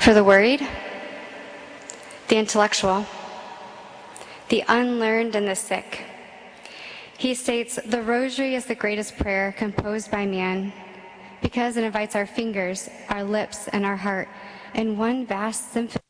For the worried, the intellectual, the unlearned, and the sick. He states, "The rosary is the greatest prayer composed by man because it invites our fingers, our lips, and our heart in one vast symphony